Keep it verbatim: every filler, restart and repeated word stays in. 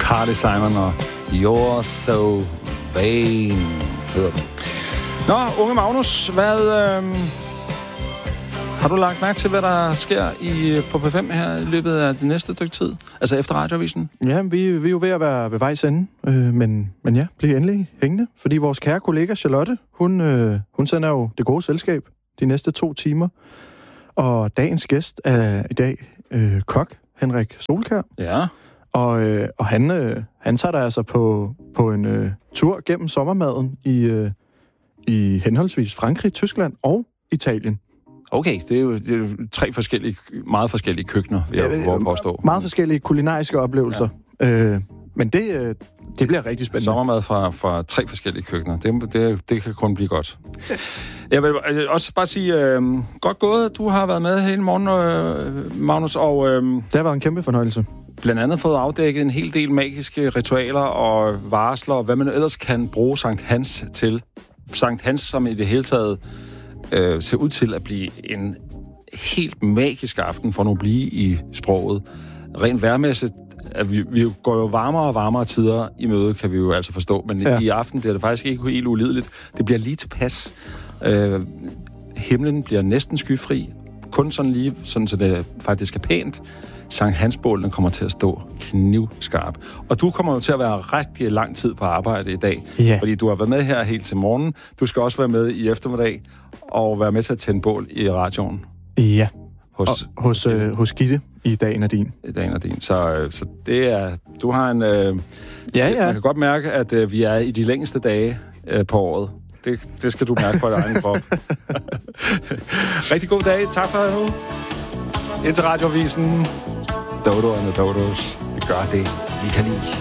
Carly Simon og You're So Vain hedder den. Nå, unge Magnus, hvad... Øh, har du lagt mærke til, hvad der sker i, på P fem her i løbet af det næste stykke tid? Altså efter Radioavisen? Ja, vi, vi er jo ved at være ved vejs ende, øh, men, men ja, bliver endelig hængende. Fordi vores kære kollega Charlotte, hun, øh, hun sender jo det gode selskab de næste to timer. Og dagens gæst er i dag øh, kok Henrik Solkjær. Ja. Og, øh, og han, øh, han tager der altså på, på en øh, tur gennem sommermaden i, øh, i henholdsvis Frankrig, Tyskland og Italien. Okay, det er, jo, det er jo tre forskellige, meget forskellige køkkener, vil jeg ja, våge påstå. Meget forskellige kulinariske oplevelser. Ja. Øh, men det, øh, det bliver rigtig spændende. Sommermad fra, fra tre forskellige køkkener. Det, det, det kan kun blive godt. Jeg vil også bare sige, øh, godt gået. Du har været med hele morgen, øh, Magnus, og... Øh, det har været en kæmpe fornøjelse. Blandt andet fået afdækket en hel del magiske ritualer og varsler, og hvad man ellers kan bruge Sankt Hans til. Sankt Hans, som i det hele taget øh, ser ud til at blive en helt magisk aften for nu at blive i sproget. Rent vejrmæssigt, at vi, vi går jo varmere og varmere tider i møde, kan vi jo altså forstå, men ja. I aften bliver det faktisk ikke helt ulideligt. Det bliver lige tilpas. Øh, himlen bliver næsten skyfri, kun sådan lige, sådan så det faktisk er pænt. Sankt Hans-bålene kommer til at stå knivskarp. Og du kommer jo til at være rigtig lang tid på arbejde i dag, ja. Fordi du har været med her helt til morgen. Du skal også være med i eftermiddag og være med til at tænde bål i radioen. Ja, hos, og, hos, øh, hos Gitte i Dagen er din. I Dagen er din. Så, så det er... Du har en... Øh, ja, ja. Man kan godt mærke, at øh, vi er i de længste dage øh, på året. Det, det skal du mærke på din egen krop. Rigtig god dag. Tak for nu. Indtil Radioavisen. Dodo and the Dodos. Vi gør det, vi kan lide.